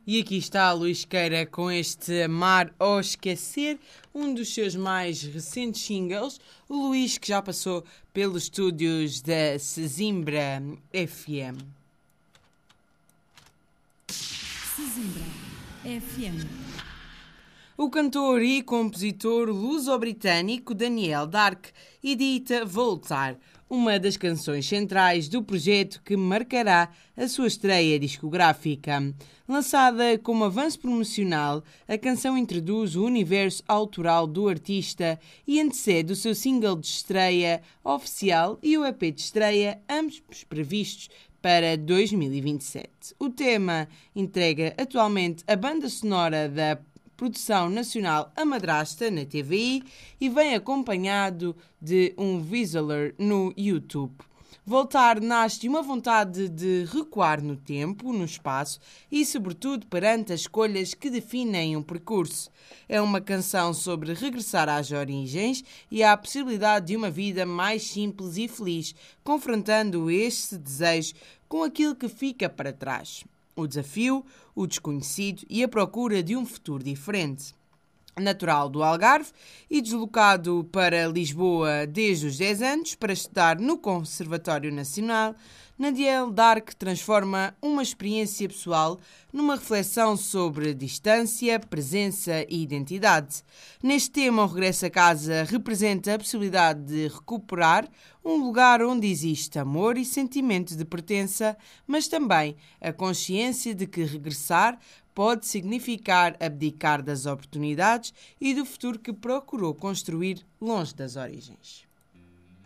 E aqui está Luís Queira com este Amar ou Esquecer, um dos seus mais recentes singles. O Luís que já passou pelos estúdios da Sesimbra FM. Sesimbra FM. O cantor e compositor luso-britânico Daniel Dark edita Voltar, uma das canções centrais do projeto que marcará a sua estreia discográfica. Lançada como avanço promocional, a canção introduz o universo autoral do artista e antecede o seu single de estreia oficial e o EP de estreia, ambos previstos para 2027. O tema entrega atualmente a banda sonora da produção nacional A Madrasta na TVI e vem acompanhado de um visualer no YouTube. Voltar nasce de uma vontade de recuar no tempo, no espaço e, sobretudo, perante as escolhas que definem um percurso. É uma canção sobre regressar às origens e à possibilidade de uma vida mais simples e feliz, confrontando este desejo com aquilo que fica para trás. O desafio, o desconhecido e a procura de um futuro diferente. Natural do Algarve e deslocado para Lisboa desde os 10 anos para estudar no Conservatório Nacional, Daniel Dark transforma uma experiência pessoal numa reflexão sobre distância, presença e identidade. Neste tema, o regresso a casa representa a possibilidade de recuperar um lugar onde existe amor e sentimento de pertença, mas também a consciência de que regressar pode significar abdicar das oportunidades e do futuro que procurou construir longe das origens.